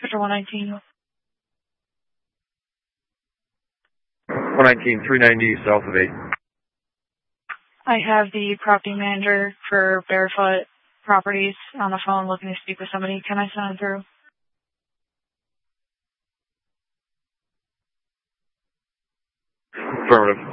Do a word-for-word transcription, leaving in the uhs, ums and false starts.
Schedule one nineteen. one nineteen, three ninety south of eight. I have the property manager for Barefoot Properties on the phone looking to speak with somebody. Can I send him through? Affirmative.